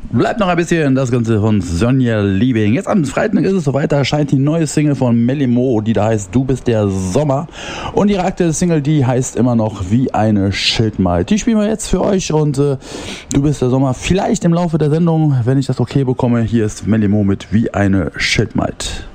Bleibt noch ein bisschen das Ganze von Sonja Liebing. Jetzt am Freitag ist es soweit, da erscheint die neue Single von Melly Mo, die da heißt Du bist der Sommer. Und ihre aktuelle Single, die heißt immer noch Wie eine Schildmaid. Die spielen wir jetzt für euch und Du bist der Sommer vielleicht im Laufe der Sendung, wenn ich das okay bekomme. Hier ist Melly Mo mit Wie eine Schildmaid.